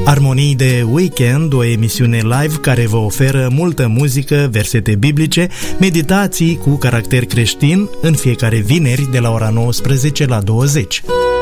Armonii de Weekend, o emisiune live care vă oferă multă muzică, versete biblice, meditații cu caracter creștin în fiecare vineri de la ora 19 la 20.